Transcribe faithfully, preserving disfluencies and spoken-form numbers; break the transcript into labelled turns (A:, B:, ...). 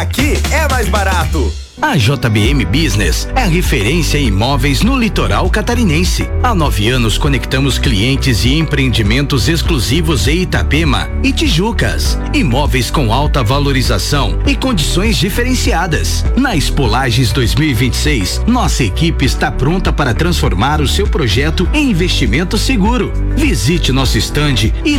A: aqui é mais barato.
B: A J B M Business é a referência em imóveis no litoral catarinense. Há nove anos conectamos clientes e empreendimentos exclusivos em Itapema e Tijucas. Imóveis com alta valorização e condições diferenciadas. Na Expo Lages dois mil e vinte e seis, nossa equipe está pronta para transformar o seu projeto em investimento seguro. Visite nosso estande e